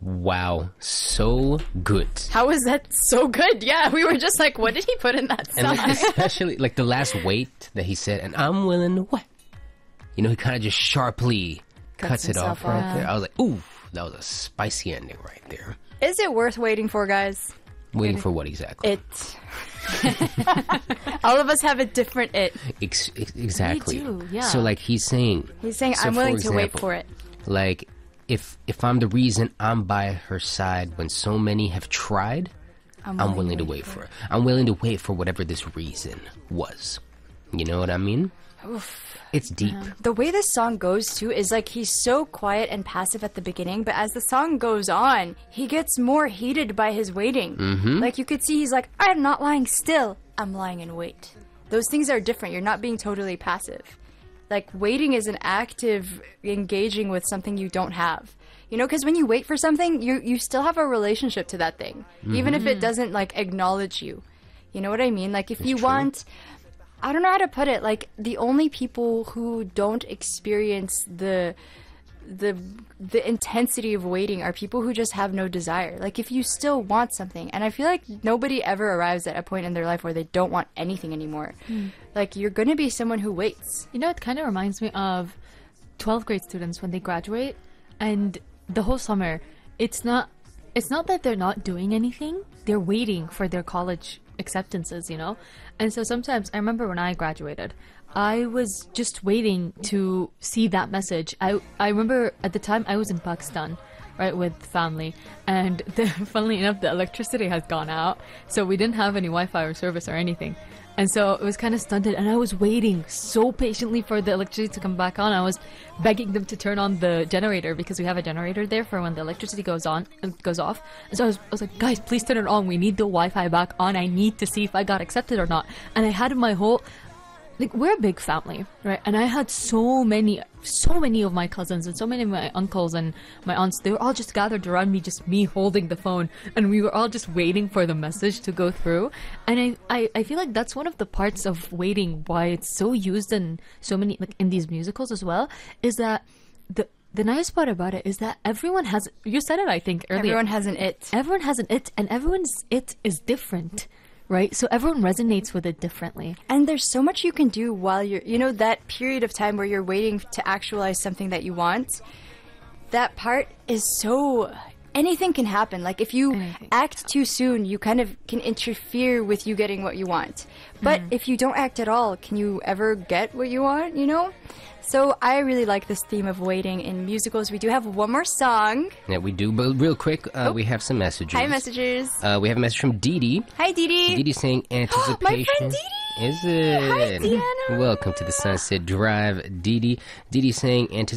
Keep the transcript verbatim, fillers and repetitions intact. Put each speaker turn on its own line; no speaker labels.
Wow, so good.
How was that so good? Yeah, we were just like, what did he put in that song?
And like, especially like the last wait that he said, and I'm willing to what? You know, he kind of just sharply cuts, cuts it off right off. there. I was like, ooh, that was a spicy ending right there.
Is it worth waiting for, guys?
Waiting for what exactly?
It. All of us have a different it.
Ex- ex- exactly.
We do, yeah.
So like he's saying,
he's saying,
so
I'm willing
example,
to wait for it.
Like if if I'm the reason I'm by her side when so many have tried, I'm willing, I'm willing to wait for it. it. I'm willing to wait for whatever this reason was. You know what I mean?
Oof.
It's deep.
Yeah. The way this song goes, too, is like he's so quiet and passive at the beginning, but as the song goes on, he gets more heated by his waiting.
Mm-hmm.
Like, you could see he's like, I'm not lying still, I'm lying in wait. Those things are different. You're not being totally passive. Like, waiting is an active engaging with something you don't have. You know, because when you wait for something, you, you still have a relationship to that thing, mm-hmm. even if it doesn't, like, acknowledge you. You know what I mean? Like, if it's you true. want... I don't know how to put it. Like, the only people who don't experience the the the intensity of waiting are people who just have no desire. Like, if you still want something, and I feel like nobody ever arrives at a point in their life where they don't want anything anymore. Mm. Like, you're going to be someone who waits.
You know, it kind of reminds me of twelfth grade students when they graduate, and the whole summer, it's not it's not that they're not doing anything. They're waiting for their college acceptances, you know? And so sometimes, I remember when I graduated, I was just waiting to see that message. I I remember at the time I was in Pakistan, right, with family, and the, funnily enough, the electricity has gone out, so we didn't have any Wi-Fi or service or anything. And so it was kind of stunted, and I was waiting so patiently for the electricity to come back on. I was begging them to turn on the generator because we have a generator there for when the electricity goes on, goes off. And so I was, I was like, guys, please turn it on. We need the Wi-Fi back on. I need to see if I got accepted or not. And I had my whole... Like, we're a big family, right? And I had so many, so many of my cousins and so many of my uncles and my aunts. They were all just gathered around me, just me holding the phone. And we were all just waiting for the message to go through. And I, I, I feel like that's one of the parts of waiting, why it's so used in so many, like in these musicals as well, is that the... The nice part about it is that everyone has... You said it, I think, earlier.
Everyone has an it.
Everyone has an it, and everyone's it is different. Right? So everyone resonates with it differently.
And there's so much you can do while you're, you know, that period of time where you're waiting to actualize something that you want. That part is so, anything can happen. Like if you anything. act too soon, you kind of can interfere with you getting what you want. But mm. if you don't act at all, can you ever get what you want, you know? So I really like this theme of waiting in musicals. We do have one more song.
Yeah, we do. But real quick, uh, oh. we have some messages.
Hi, messages.
Uh, we have a message from Dee Dee.
Hi, Dee Dee.
Dee Dee saying anticipation.
My friend Dee Dee.
Is it?
Hi, Deanna.
Welcome to the Sunset Drive, Dee Dee. Dee Dee saying anticipation.